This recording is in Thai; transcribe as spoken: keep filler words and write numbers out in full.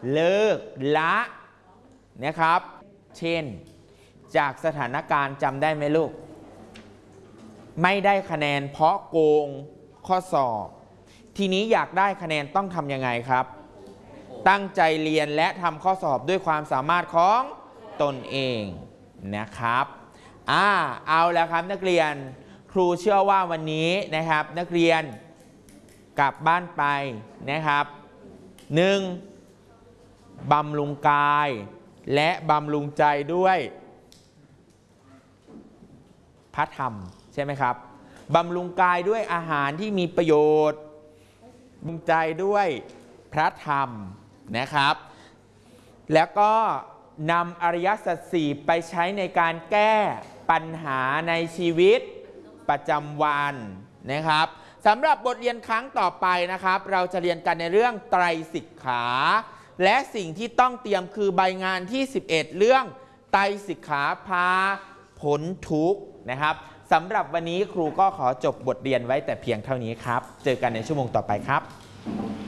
เลิกละนะครับเช่นจากสถานการณ์จำได้ไหมลูกไม่ได้คะแนนเพราะโกงข้อสอบทีนี้อยากได้คะแนนต้องทำยังไงครับตั้งใจเรียนและทำข้อสอบด้วยความสามารถของตนเองนะครับอ่าเอาแล้วครับนักเรียนครูเชื่อว่าวันนี้นะครับนักเรียนกลับบ้านไปนะครับหนึ่งบำรุงกายและบำรุงใจด้วยพระธรรมใช่ไหมครับบำรุงกายด้วยอาหารที่มีประโยชน์บำรุงใจด้วยพระธรรมนะครับแล้วก็นำอริยสัจสี่ไปใช้ในการแก้ปัญหาในชีวิตประจำวันนะครับสำหรับบทเรียนครั้งต่อไปนะครับเราจะเรียนกันในเรื่องไตรสิกขาและสิ่งที่ต้องเตรียมคือใบงานที่สิบเอ็ดเรื่องไตรสิกขาพาพ้นทุกข์นะครับสำหรับวันนี้ครูก็ขอจบบทเรียนไว้แต่เพียงเท่านี้ครับเจอกันในชั่วโมงต่อไปครับ